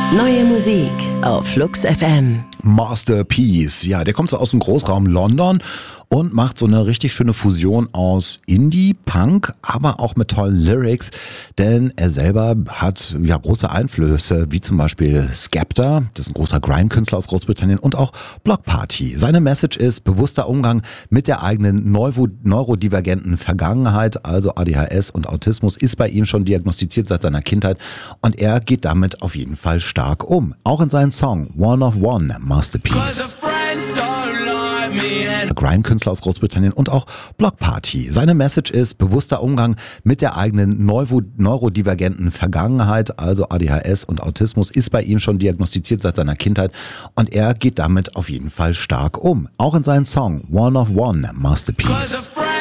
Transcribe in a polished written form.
Neue Musik auf Flux FM. Masterpiece, ja, der kommt so aus dem Großraum London und macht so eine richtig schöne Fusion aus Indie, Punk, aber auch mit tollen Lyrics, denn er selber hat ja große Einflüsse, wie zum Beispiel Skepta, das ist ein großer Grime-Künstler aus Großbritannien, und auch Bloc Party. Seine Message ist bewusster Umgang mit der eigenen neurodivergenten Vergangenheit, also ADHS und Autismus ist bei ihm schon diagnostiziert seit seiner Kindheit und er geht damit auf jeden Fall stark um. Auch in seinem Song One of One, Masterpiece. Grime-Künstler aus Großbritannien und auch Bloc Party. Seine Message ist bewusster Umgang mit der eigenen neurodivergenten Vergangenheit, also ADHS und Autismus ist bei ihm schon diagnostiziert seit seiner Kindheit und er geht damit auf jeden Fall stark um. Auch in seinem Song One of One, Masterpiece.